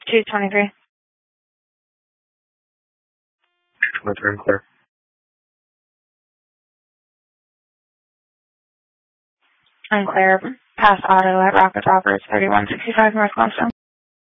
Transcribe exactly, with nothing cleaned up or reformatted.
two twenty-three. twenty-three and clear. I'm clear. Past auto at Rocket Roberts, thirty-one sixty-five North Glenstone.